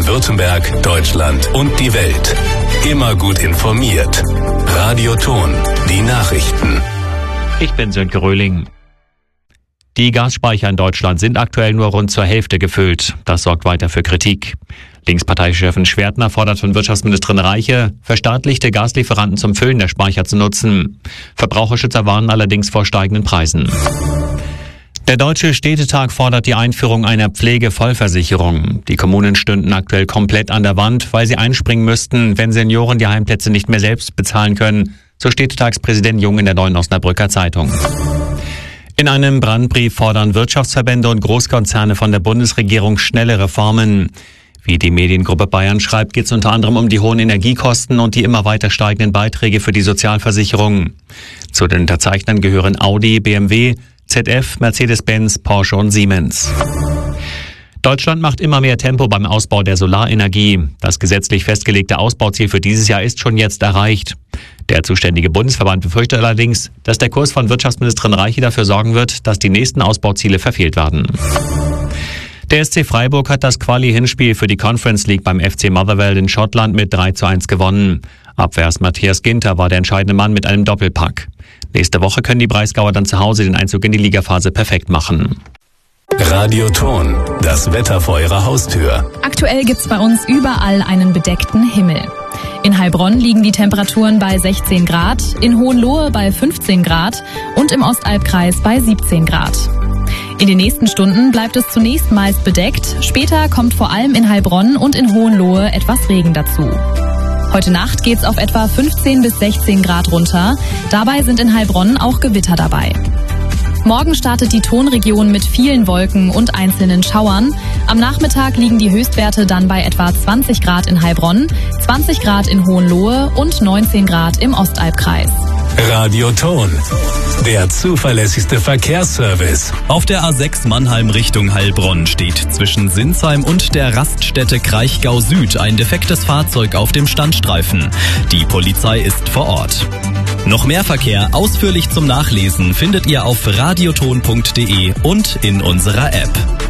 Baden-Württemberg, Deutschland und die Welt. Immer gut informiert. Radio Ton, die Nachrichten. Ich bin Sönke Röhling. Die Gasspeicher in Deutschland sind aktuell nur rund zur Hälfte gefüllt. Das sorgt weiter für Kritik. Linksparteichefin Schwertner fordert von Wirtschaftsministerin Reiche, verstaatlichte Gaslieferanten zum Füllen der Speicher zu nutzen. Verbraucherschützer warnen allerdings vor steigenden Preisen. Der Deutsche Städtetag fordert die Einführung einer Pflegevollversicherung. Die Kommunen stünden aktuell komplett an der Wand, weil sie einspringen müssten, wenn Senioren die Heimplätze nicht mehr selbst bezahlen können, so Städtetagspräsident Jung in der Neuen Osnabrücker Zeitung. In einem Brandbrief fordern Wirtschaftsverbände und Großkonzerne von der Bundesregierung schnelle Reformen. Wie die Mediengruppe Bayern schreibt, geht es unter anderem um die hohen Energiekosten und die immer weiter steigenden Beiträge für die Sozialversicherung. Zu den Unterzeichnern gehören Audi, BMW, ZF, Mercedes-Benz, Porsche und Siemens. Deutschland macht immer mehr Tempo beim Ausbau der Solarenergie. Das gesetzlich festgelegte Ausbauziel für dieses Jahr ist schon jetzt erreicht. Der zuständige Bundesverband befürchtet allerdings, dass der Kurs von Wirtschaftsministerin Reiche dafür sorgen wird, dass die nächsten Ausbauziele verfehlt werden. Der SC Freiburg hat das Quali-Hinspiel für die Conference League beim FC Motherwell in Schottland mit 3:1 gewonnen. Abwehrs Matthias Ginter war der entscheidende Mann mit einem Doppelpack. Nächste Woche können die Breisgauer dann zu Hause den Einzug in die Ligaphase perfekt machen. Radio Ton, das Wetter vor Ihrer Haustür. Aktuell gibt's bei uns überall einen bedeckten Himmel. In Heilbronn liegen die Temperaturen bei 16 Grad, in Hohenlohe bei 15 Grad und im Ostalbkreis bei 17 Grad. In den nächsten Stunden bleibt es zunächst meist bedeckt, später kommt vor allem in Heilbronn und in Hohenlohe etwas Regen dazu. Heute Nacht geht's auf etwa 15 bis 16 Grad runter, dabei sind in Heilbronn auch Gewitter dabei. Morgen startet die Tonregion mit vielen Wolken und einzelnen Schauern. Am Nachmittag liegen die Höchstwerte dann bei etwa 20 Grad in Heilbronn, 20 Grad in Hohenlohe und 19 Grad im Ostalbkreis. Radio Ton, der zuverlässigste Verkehrsservice. Auf der A6 Mannheim Richtung Heilbronn steht zwischen Sinsheim und der Raststätte Kraichgau Süd ein defektes Fahrzeug auf dem Standstreifen. Die Polizei ist vor Ort. Noch mehr Verkehr ausführlich zum Nachlesen findet ihr auf radioton.de und in unserer App.